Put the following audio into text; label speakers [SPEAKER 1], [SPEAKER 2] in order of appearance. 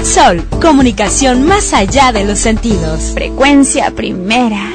[SPEAKER 1] Sol, comunicación más allá de los sentidos.
[SPEAKER 2] Frecuencia primera.